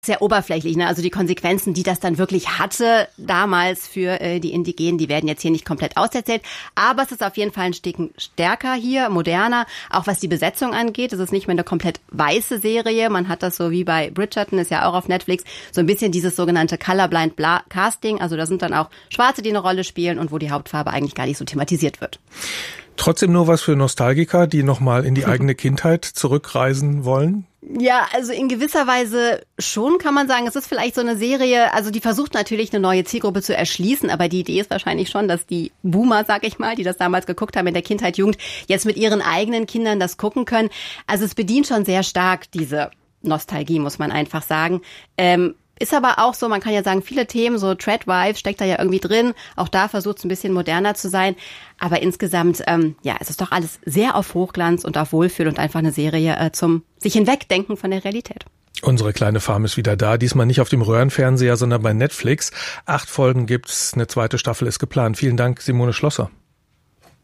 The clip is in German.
Sehr oberflächlich, ne? Also die Konsequenzen, die das dann wirklich hatte damals für die Indigenen, die werden jetzt hier nicht komplett auserzählt. Aber es ist auf jeden Fall ein Stück stärker hier, moderner, auch was die Besetzung angeht. Es ist nicht mehr eine komplett weiße Serie. Man hat das so wie bei Bridgerton, ist ja auch auf Netflix, so ein bisschen dieses sogenannte Colorblind Casting. Also da sind dann auch Schwarze, die eine Rolle spielen und wo die Hauptfarbe eigentlich gar nicht so thematisiert wird. Trotzdem nur was für Nostalgiker, die nochmal in die eigene Kindheit zurückreisen wollen? Ja, also in gewisser Weise schon, kann man sagen. Es ist vielleicht so eine Serie, also die versucht natürlich eine neue Zielgruppe zu erschließen, aber die Idee ist wahrscheinlich schon, dass die Boomer, sag ich mal, die das damals geguckt haben in der Kindheit, Jugend, jetzt mit ihren eigenen Kindern das gucken können. Also es bedient schon sehr stark diese Nostalgie, muss man einfach sagen. Ist aber auch so, man kann ja sagen, viele Themen, so Tradwife steckt da ja irgendwie drin. Auch da versucht es ein bisschen moderner zu sein. Aber insgesamt, es ist doch alles sehr auf Hochglanz und auf Wohlfühl und einfach eine Serie zum sich hinwegdenken von der Realität. Unsere kleine Farm ist wieder da. Diesmal nicht auf dem Röhrenfernseher, sondern bei Netflix. 8 Folgen gibt's. Eine zweite Staffel ist geplant. Vielen Dank, Simone Schlosser.